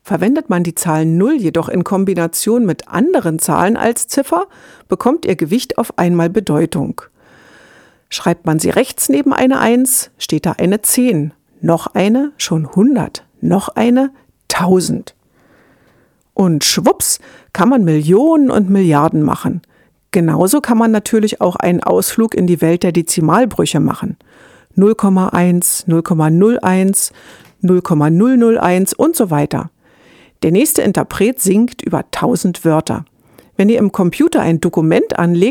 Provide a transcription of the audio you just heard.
Verwendet man die Zahl 0 jedoch in Kombination mit anderen Zahlen als Ziffer, bekommt ihr Gewicht auf einmal Bedeutung. Schreibt man sie rechts neben eine 1, steht da eine 10, noch eine schon 100, noch eine 1000. Und schwupps kann man Millionen und Milliarden machen. Genauso kann man natürlich auch einen Ausflug in die Welt der Dezimalbrüche machen. 0,1, 0,01, 0,001 und so weiter. Der nächste Interpret singt über 1000 Wörter. Wenn ihr im Computer ein Dokument anlegt,